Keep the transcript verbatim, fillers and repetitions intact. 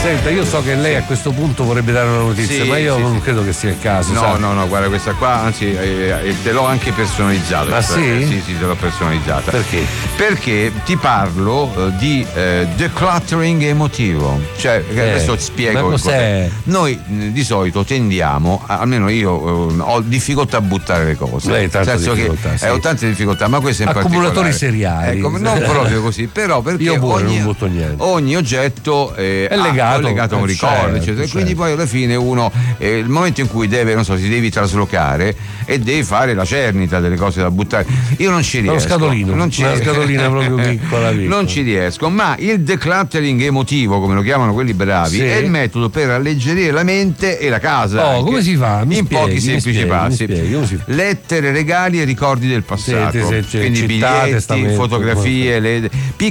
Senta, io so che lei a questo punto vorrebbe dare una notizia, Sì, ma io sì, non sì. credo che sia il caso. No, sa? no, no, guarda, questa qua, anzi, eh, te l'ho anche personalizzata. Ah, questa- sì? eh, sì, sì, te l'ho personalizzata. Perché? Perché ti parlo eh, di eh, decluttering emotivo. Cioè, Eh, adesso ti spiego. ma cos'è? Noi mh, di solito tendiamo, a- almeno io eh, ho difficoltà a buttare le cose. Lei ha tanta Nel senso difficoltà, che sì. eh, ho tante difficoltà, ma questo in Accumulatori particolare. seriali. Ecco, non proprio così, però perché Io pure ogni, non butto niente. ogni oggetto eh, È ha- legato, è legato a un eh, ricordo, certo, eccetera. certo. Quindi poi alla fine uno, eh, il momento in cui deve, non so, si devi traslocare e devi fare la cernita delle cose da buttare. Io non ci riesco. Uno scatolino, non ci una riesco. scatolina proprio piccola, piccola. Non ci riesco, ma il decluttering emotivo, come lo chiamano quelli bravi, Sì. è il metodo per alleggerire la mente e la casa. Oh, anche, come si fa? Mi in spieghi, pochi mi semplici spieghi, mi passi. spieghi, come si fa? Lettere, regali e ricordi del passato. Sì, sì, sì, Quindi città, biglietti, testamento, fotografie, le,